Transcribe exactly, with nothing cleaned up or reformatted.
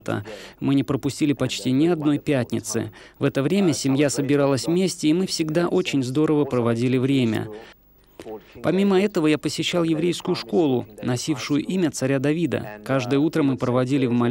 Мы не пропустили почти ни одной пятницы. В это время семья собиралась вместе, и мы всегда очень здорово проводили время. Помимо этого, я посещал еврейскую школу, носившую имя царя Давида. Каждое утро мы проводили в молитве